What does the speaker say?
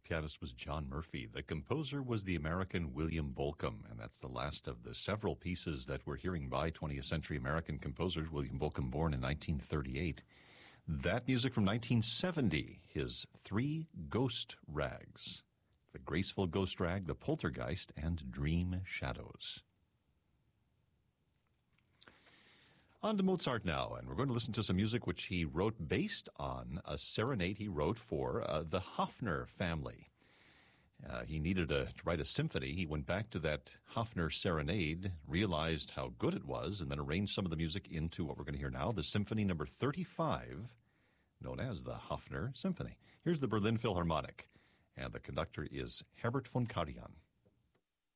Pianist was John Murphy. The composer was the American William Bolcom, and that's the last of the several pieces that we're hearing by 20th century American composers. William Bolcom, born in 1938. That music from 1970, his Three Ghost Rags: The Graceful Ghost Rag, The Poltergeist, and Dream Shadows. On to Mozart now, and we're going to listen to some music which he wrote based on a serenade he wrote for the Hofner family. He needed to write a symphony. He went back to that Hofner serenade, realized how good it was, and then arranged some of the music into what we're going to hear now, the Symphony Number 35, known as the Hofner Symphony. Here's the Berlin Philharmonic, and the conductor is Herbert von Karajan.